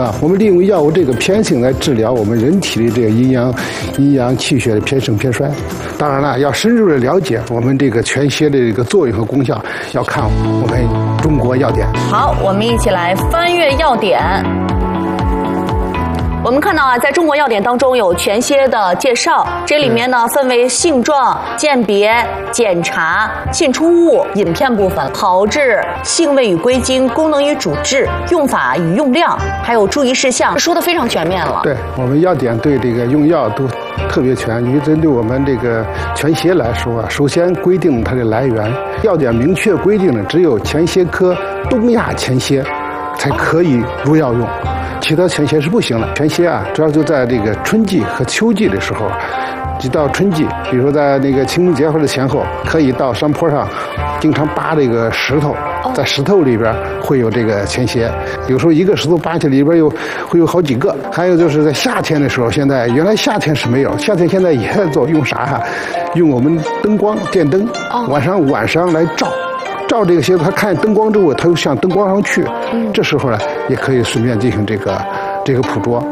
啊，我们利用药物这个偏性来治疗我们人体的这个阴阳气血的偏盛偏衰。当然了，要深入的了解我们这个全蝎的这个作用和功效，要看我们中国药典。 好，我们一起来翻阅药典。我们看到啊，在中国药典当中有全蝎的介绍，这里面呢分为性状、鉴别、检查、进出物、饮片部分、炮制、性味与归经、功能与主治、用法与用量，还有注意事项，说的非常全面了。 对，我们药典对这个用药都特别全。因为针对我们这个全蝎来说啊，首先规定它的来源，药典明确规定的只有全蝎科东亚全蝎才可以入药用。其他全蝎是不行的。全蝎啊，主要就在这个春季和秋季的时候，一到春季，比如说在那个清明节或者前后，可以到山坡上，经常扒这个石头，在石头里边会有这个全蝎，有时候一个石头扒起来里边会有好几个。还有就是在夏天的时候，现在原来夏天是没有，夏天现在也在做，用啥哈？用我们灯光电灯，晚上来照这个蝎子，它看见灯光之后，它又向灯光上去。这时候呢，也可以顺便进行这个捕捉。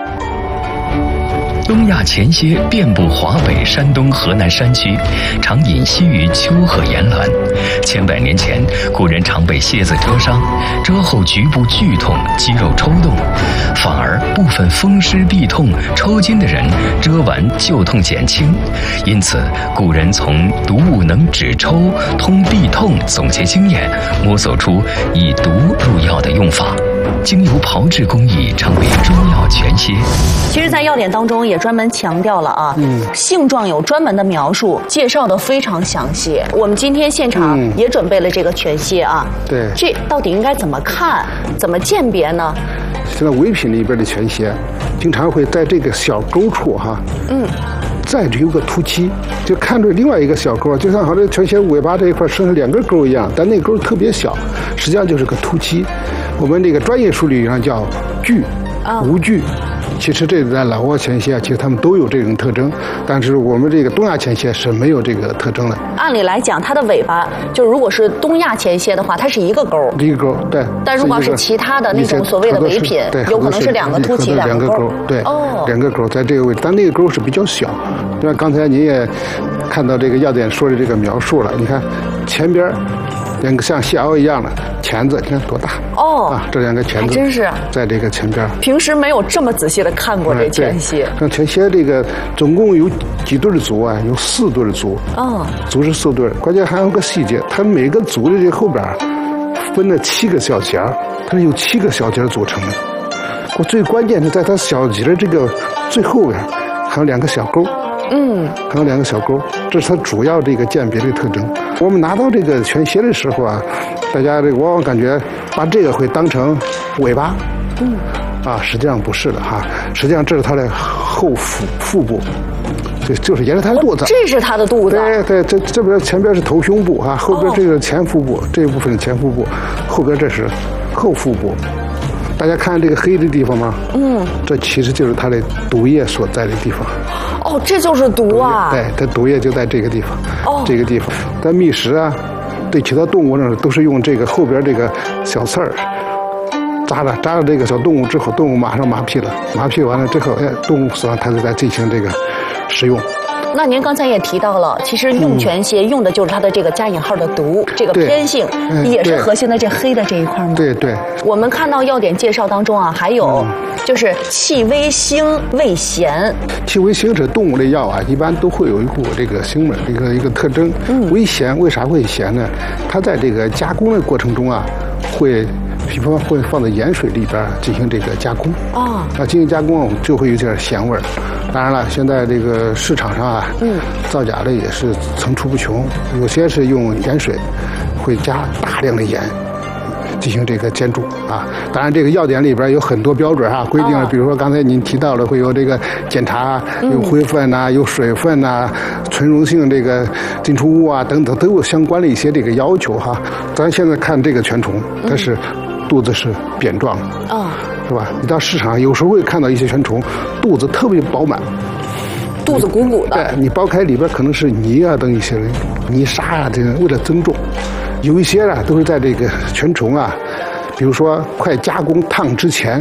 东亚全蝎遍布华北、山东、河南山区，常隐息于丘壑岩峦。千百年前，古人常被蝎子蛰伤，蛰后局部剧痛、肌肉抽动，反而部分风湿痹痛、抽筋的人蛰完就痛减轻。因此，古人从毒物能止抽、通痹痛总结经验，摸索出以毒入药的用法。经由炮制工艺成为中药全蝎。 其实，在药典当中也专门强调了啊，性状有专门的描述，介绍的非常详细。我们今天现场也准备了这个全蝎啊， 对， 这到底应该怎么看、怎么鉴别呢？ 现在唯品里边的全蝎，经常会在这个小沟处哈，再有个突起，就看着另外一个小沟，就像好像全蝎尾巴这一块生成两根沟一样，但那沟特别小，实际上就是个突起。我们这个专业术语上叫距、无距。其实这在老挝全蝎，其实它们都有这种特征，但是我们这个东亚全蝎是没有这个特征的。 按理来讲，它的尾巴就如果是东亚全蝎的话，它是一个沟， 一个沟，对。 但如果是其他的那种所谓的伪品，有可能是两个凸起，两个沟， 对，两个沟在这个位置，但那个沟是比较小。就像刚才您也看到这个药典说的这个描述了，你看前边两个像蟹螯一样的钳子，你看多大这两个钳子真是在这个前边。 平时没有这么仔细的看过这全蝎。 像全蝎这个总共有几对足啊？有4对足。足是4对，关键还有个细节，它每个足的这后边分了7个小节，它是由7个小节组成的。我最关键是在它小节的这个最后边还有2个小沟。还有2个小沟，这是它主要这个鉴别的特征。我们拿到这个全蝎的时候啊，大家这个往往感觉把这个会当成尾巴，实际上不是的哈，实际上这是它的后腹部，就是沿着它的肚子。 这是它的肚子。 对，这边前边是头胸部啊，后边这个前腹部，这一部分是前腹部，后边这是后腹部。大家看这个黑的地方吗？这其实就是它的毒液所在的地方。 这就是毒啊！ 对，它毒液就在这个地方。这个地方，但觅食啊，对其他动物呢，都是用这个后边这个小刺儿扎了这个小动物之后，动物马上麻痹了，麻痹完了之后，动物死亡，它就在进行这个食用。 那您刚才也提到了，其实用全蝎用的就是它的这个加引号的毒，这个偏性也是和现在这黑的这一块吗？ 对。 我们看到药典介绍当中啊，还有就是气微腥味咸。 气微腥是动物的药啊，一般都会有一股这个腥味，一个特征。微咸为啥会咸呢？它在这个加工的过程中啊，比方会放在盐水里边进行这个加工。进行加工就会有点咸味儿。当然了，现在这个市场上啊，造假的也是层出不穷。有些是用盐水，会加大量的盐进行这个煎煮啊。当然，这个药典里边有很多标准规定了，比如说刚才您提到了会有这个检查，有灰分呐，有水分呐，纯溶性这个进出物啊等等，都有相关的一些这个要求哈。咱现在看这个全虫，它是肚子是扁状的是吧？你到市场有时候会看到一些全虫，肚子特别饱满， 肚子鼓鼓的。 对，你剥开里边可能是泥啊等一些泥沙啊，这个为了增重，有一些都是在这个全虫啊，比如说快加工烫之前，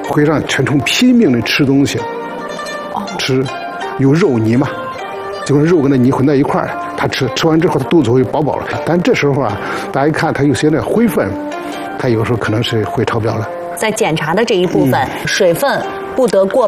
会让全虫拼命的吃东西，吃有肉泥嘛，就跟肉跟那泥混在一块儿，它吃完之后它肚子会饱饱了。但这时候啊，大家一看它有些那灰分，它有时候可能是会超标了。 在检查的这一部分，水分不得过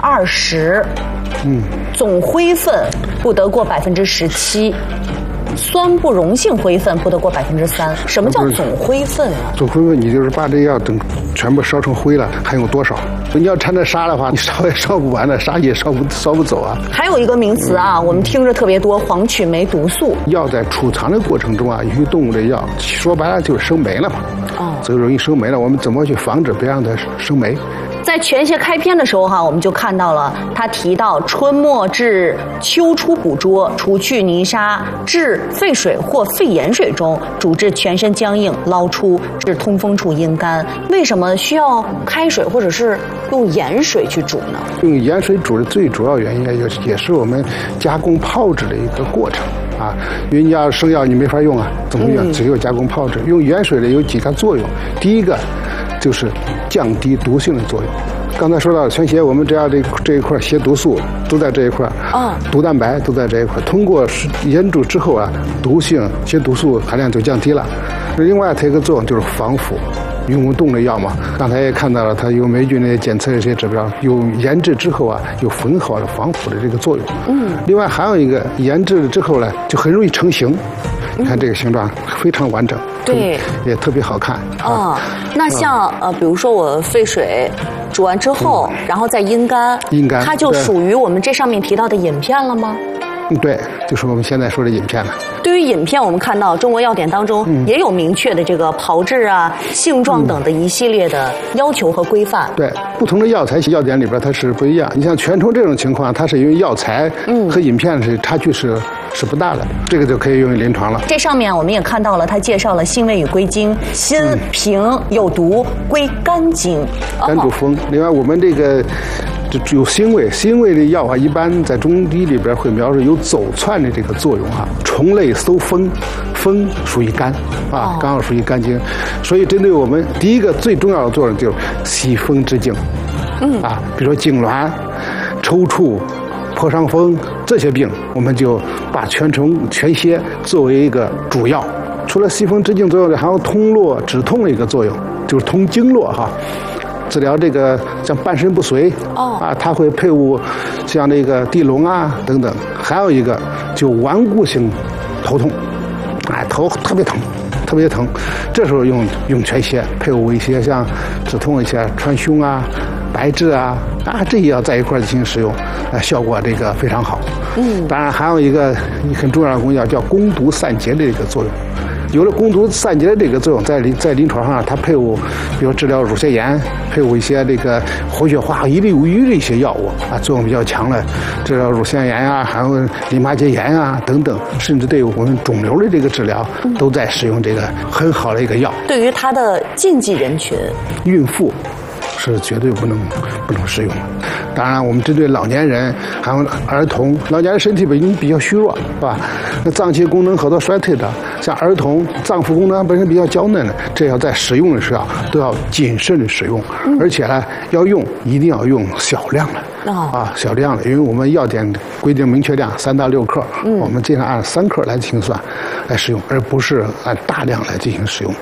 20%，总灰分不得过17%。酸不溶性灰分不得过3%。什么叫总灰分啊？ 总灰分，你就是把这药等全部烧成灰了，还有多少？你要掺着沙的话，你烧也烧不完了，沙也烧不走啊。 还有一个名词啊，我们听着特别多，黄曲霉毒素。 药在储藏的过程中啊，有些动物的药说白了就是生霉了嘛。所以容易生霉了。我们怎么去防止别让它生霉？ 在全蝎开篇的时候哈，我们就看到了他提到春末至秋初捕捉，除去泥沙，置沸水或沸盐水中，煮至全身僵硬，捞出至通风处阴干。为什么需要开水或者是用盐水去煮呢？ 用盐水煮的最主要原因也是我们加工泡制的一个过程啊，因为你要生药你没法用啊，怎么用？只有加工泡制。用盐水的有几个作用，第一个就是降低毒性的作用。刚才说到全蝎，我们只要这一块蝎毒素都在这一块，毒蛋白都在这一块，通过腌煮之后啊，蝎毒素含量就降低了。另外它一个作用就是防腐。用动的药嘛，刚才也看到了，它有霉菌的检测一些指标，有研制之后啊，有很好的防腐的这个作用。另外还有一个研制了之后呢，就很容易成型。你看这个形状非常完整， 对， 也特别好看啊。那像比如说我沸水煮完之后，然后再阴干，它就属于我们这上面提到的饮片了吗？ 对，就是我们现在说的饮片了。 对于饮片，我们看到中国药典当中也有明确的这个炮制啊、性状等的一系列的要求和规范。 对，不同的药材药典里边它是不一样。你像全虫这种情况，它是因为药材和饮片是差距是不大的，这个就可以用于临床了。这上面我们也看到了，它介绍了性味与归经，辛、平、有毒，归肝经， 肝主风。另外我们这个。有辛味的药啊，一般在中医里边会描述有走窜的这个作用啊。虫类搜风，风属于肝啊，刚好属于肝经，所以针对我们第一个最重要的作用就是息风治静。比如说痉挛、抽搐、破伤风这些病，我们就把全蝎作为一个主要。除了息风治静作用，还有通络止痛的一个作用，就是通经络哈。治疗这个像半身不遂它会配伍像这个地龙啊等等。还有一个就顽固性头痛，头特别疼，这时候用全蝎配伍一些像止痛一些川芎啊、白芷啊这些药在一块进行使用，效果这个非常好。当然还有一个很重要的功效叫攻毒散结的这个作用。有了攻毒散结的这个作用，在临床上，它配伍，比如治疗乳腺炎，配伍一些这个活血化瘀的一些药物作用比较强了，治疗乳腺炎啊，还有淋巴结炎啊等等，甚至对我们肿瘤的这个治疗，都在使用这个很好的一个药。 对于它的禁忌人群， 孕妇是绝对不能使用的。当然，我们针对老年人还有儿童，老年人身体本身比较虚弱，是吧？那脏器功能好多衰退的，像儿童脏腑功能本身比较娇嫩的，这要在使用的时候都要谨慎的使用，而且呢，一定要用小量的小量的，因为我们药典规定明确量3到6克，我们尽量按3克来清算来使用，而不是按大量来进行使用。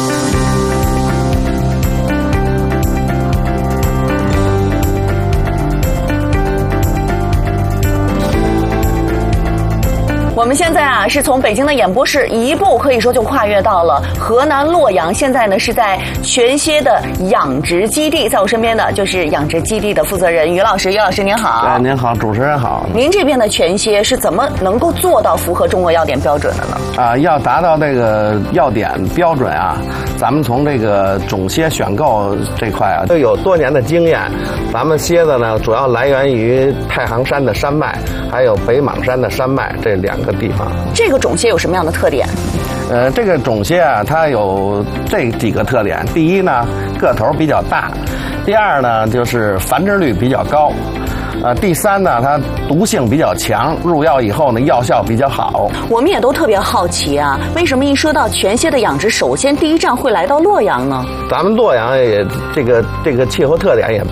我们现在是从北京的演播室一步可以说就跨越到了河南洛阳，现在呢是在全蝎的养殖基地，在我身边的就是养殖基地的负责人于老师。于老师您好。 您好，主持人好。 您这边的全蝎是怎么能够做到符合中国药典标准的呢？ 要达到这个药典标准咱们从这个种蝎选购这块都有多年的经验。咱们蝎子呢主要来源于太行山的山脉，还有北莽山的山脉这2个地方。 这个种蝎有什么样的特点？ 这个种蝎它有这几个特点。第一呢，个头比较大；第二呢，就是繁殖率比较高； 第三呢，它毒性比较强，入药以后呢，药效比较好。 我们也都特别好奇啊，为什么一说到全蝎的养殖，首先第一站会来到洛阳呢？ 咱们洛阳也这个气候特点也